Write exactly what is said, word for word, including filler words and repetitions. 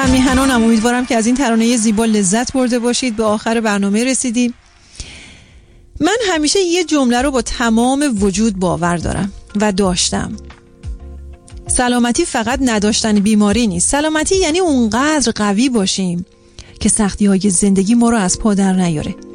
من میهنانم. امیدوارم که از این ترانه زیبا لذت برده باشید. به آخر برنامه رسیدیم. من همیشه یه جمله رو با تمام وجود باور دارم و داشتم: سلامتی فقط نداشتن بیماری نیست. سلامتی یعنی اونقدر قوی باشیم که سختی های زندگی ما رو از پا در نیاره.